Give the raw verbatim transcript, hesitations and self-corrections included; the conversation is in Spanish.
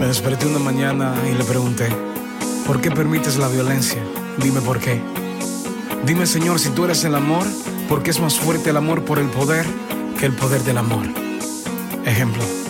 Me desperté una mañana y le pregunté: ¿por qué permites la violencia? Dime por qué. Dime, Señor, si tú eres el amor, ¿por qué es más fuerte el amor por el poder que el poder del amor? Ejemplo: